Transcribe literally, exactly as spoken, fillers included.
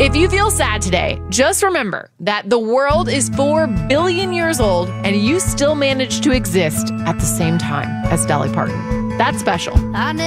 If you feel sad today, just remember that the world is four billion years old and you still manage to exist at the same time as Dolly Parton. That's special.